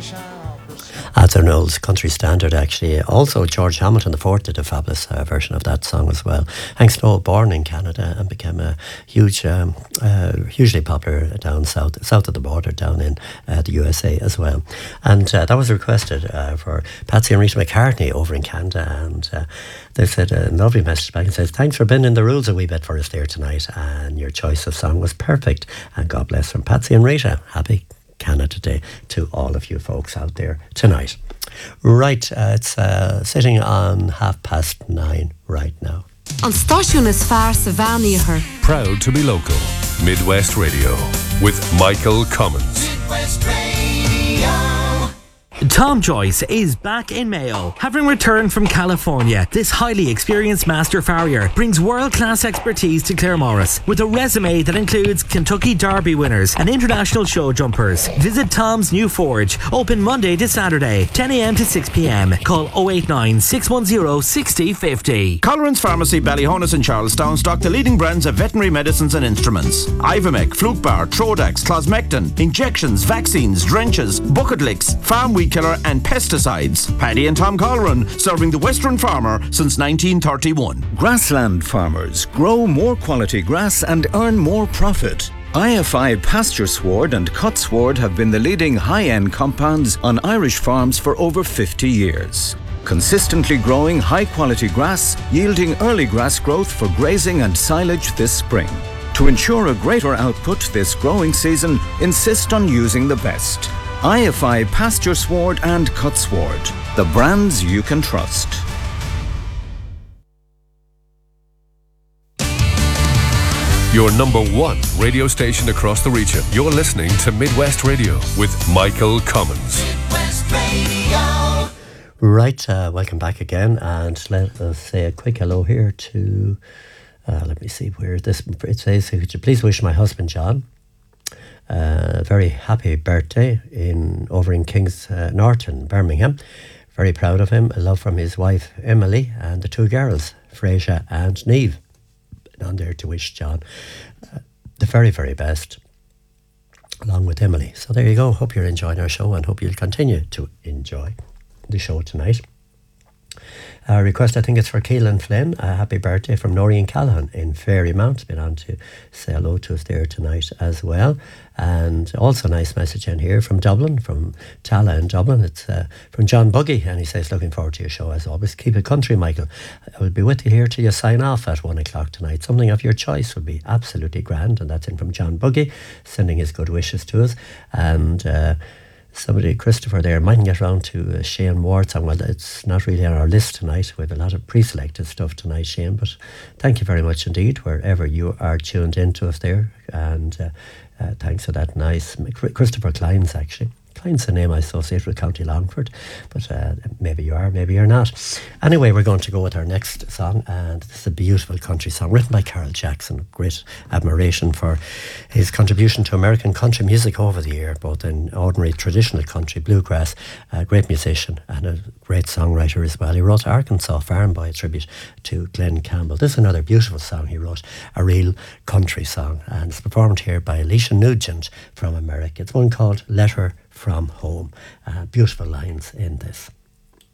That's an old country standard, actually. Also, George Hamilton IV did a fabulous version of that song as well. Hank Snow, born in Canada and became a hugely popular down south of the border, down in the USA as well. And that was requested for Patsy and Rita McCartney over in Canada. And they said a lovely message back and says, thanks for bending the rules a wee bit for us there tonight. And your choice of song was perfect. And God bless from Patsy and Rita. Happy Canada Day to all of you folks out there tonight. Right, it's sitting on 9:30 right now. On Stáisiún is fearr sa bhean. Proud to be local. Midwest Radio with Michael Cummins. Midwest Radio. Tom Joyce is back in Mayo. Having returned from California, this highly experienced master farrier brings world-class expertise to Claremorris with a resume that includes Kentucky Derby winners and international show jumpers. Visit Tom's new forge, open Monday to Saturday, 10 a.m. to 6 p.m. Call 089 610 6050. Colerain's Pharmacy, Ballyhonus and Charlestown stock the leading brands of veterinary medicines and instruments. Ivomec, Flukebar, Trodax, Closmectin, injections, vaccines, drenches, bucket licks, farm weed killer and pesticides. Paddy and Tom Coleraine, serving the Western farmer since 1931. Grassland farmers grow more quality grass and earn more profit. IFI Pasture Sward and Cut Sward have been the leading high-end compounds on Irish farms for over 50 years. Consistently growing high-quality grass, yielding early grass growth for grazing and silage this spring. To ensure a greater output this growing season, insist on using the best. IFI Pasture Sward and Cut Sward, the brands you can trust. Your number one radio station across the region. You're listening to Midwest Radio with Michael Cummins. Midwest Radio. Right, welcome back again, and let us say a quick hello here to, let me see where this, it says, could you please wish my husband John very happy birthday over in Kings Norton, Birmingham. Very proud of him. A love from his wife Emily and the two girls, Frasier and Neve. And on there to wish John the very, very best, along with Emily. So there you go. Hope you're enjoying our show and hope you'll continue to enjoy the show tonight. Request, I think it's for Keelan Flynn. Happy birthday from Noreen Callahan in Fairymount. Been on to say hello to us there tonight as well. And also a nice message in here from Dublin, from Tala in Dublin. It's from John Buggy, and he says, looking forward to your show as always. Keep it country, Michael. I will be with you here till you sign off at 1 o'clock tonight. Something of your choice would be absolutely grand. And that's in from John Buggy, sending his good wishes to us. And somebody, Christopher there, mightn't get around to Shane Ward song. Well, it's not really on our list tonight. We have a lot of pre-selected stuff tonight, Shane, but thank you very much indeed, wherever you are tuned in to us there. And thanks for that nice, Christopher Klein's actually. Klein's the name I associate with County Longford, but maybe you are, maybe you're not. Anyway, we're going to go with our next song, and this is a beautiful country song written by Carl Jackson. Great admiration for his contribution to American country music over the year, both in ordinary traditional country, bluegrass, a great musician and a great songwriter as well. He wrote Arkansas Farm Boy, a tribute to Glenn Campbell. This is another beautiful song he wrote, a real country song, and it's performed here by Alicia Nugent from America. It's one called Letter from Home. Beautiful lines in this.